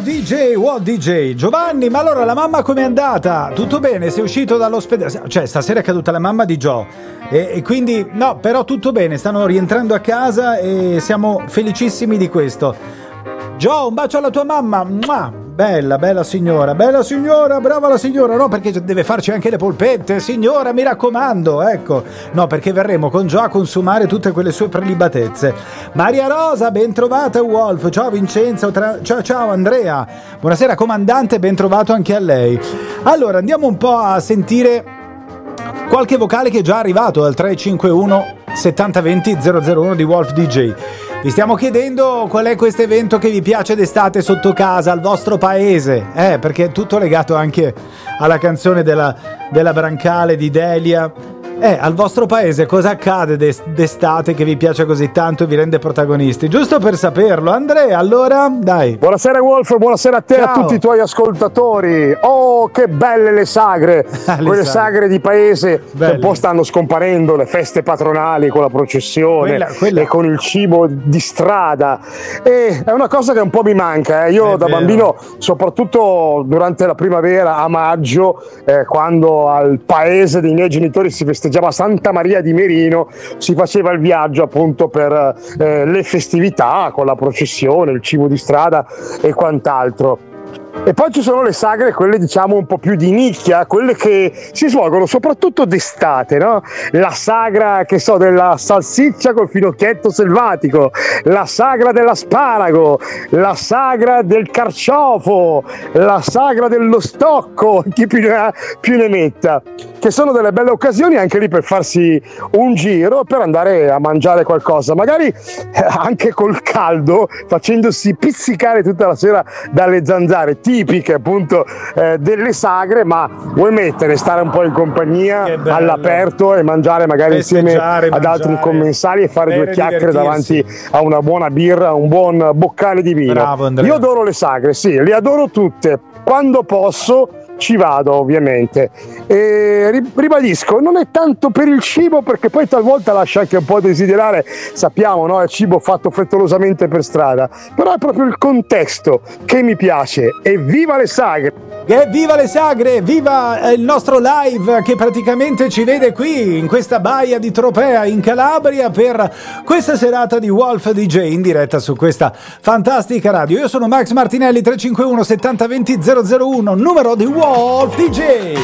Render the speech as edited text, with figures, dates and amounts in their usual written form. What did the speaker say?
Wolf DJ. Giovanni, ma allora la mamma com'è andata? Tutto bene? Sei uscito dall'ospedale? Cioè, stasera è caduta la mamma di Joe e quindi no, però tutto bene, stanno rientrando a casa e siamo felicissimi di questo. Joe, un bacio alla tua mamma. Mua! Bella signora, brava la signora, no, perché deve farci anche le polpette, signora, mi raccomando, ecco, no, perché verremo con Joe a consumare tutte quelle sue prelibatezze. Maria Rosa, ben trovata Wolf, ciao Vincenzo, ciao Andrea, buonasera comandante, ben trovato anche a lei. Allora, andiamo un po' a sentire qualche vocale che è già arrivato al 351 7020 001 di Wolf DJ. Vi stiamo chiedendo qual è questo evento che vi piace d'estate sotto casa, al vostro paese, perché è tutto legato anche alla canzone della Brancale di Delia. Al vostro paese cosa accade d'estate che vi piace così tanto e vi rende protagonisti? Giusto per saperlo. Andrea, allora, dai. Buonasera Wolf, buonasera a te e a tutti i tuoi ascoltatori. Oh, che belle le sagre, quelle sagre di paese che un po' stanno scomparendo, le feste patronali con la processione e con il cibo di strada. E è una cosa che un po' mi manca. Io da bambino, soprattutto durante la primavera, a maggio, quando al paese dei miei genitori si festeggiava Santa Maria di Merino, si faceva il viaggio appunto per le festività con la processione, il cibo di strada e quant'altro. E poi ci sono le sagre, quelle diciamo un po' più di nicchia, quelle che si svolgono soprattutto d'estate, no? La sagra, che so, della salsiccia col finocchietto selvatico, la sagra dell'asparago, la sagra del carciofo, la sagra dello stocco, chi più ne metta, che sono delle belle occasioni anche lì per farsi un giro, per andare a mangiare qualcosa, magari anche col caldo, facendosi pizzicare tutta la sera dalle zanzare tipiche appunto delle sagre, ma vuoi stare un po' in compagnia all'aperto e mangiare magari insieme ad altri commensali e fare due chiacchiere davanti a una buona birra, un buon boccale di vino. Bravo, io adoro le sagre, sì, le adoro tutte, quando posso ci vado ovviamente, e ribadisco, non è tanto per il cibo, perché poi talvolta lascia anche un po' a desiderare, sappiamo, no? È cibo fatto frettolosamente per strada, però è proprio il contesto che mi piace. E viva le sagre! Viva le sagre, viva il nostro live che praticamente ci vede qui in questa baia di Tropea in Calabria per questa serata di Wolf DJ in diretta su questa fantastica radio. Io sono Max Martinelli, 351 70 20 001, numero di Wolf DJ.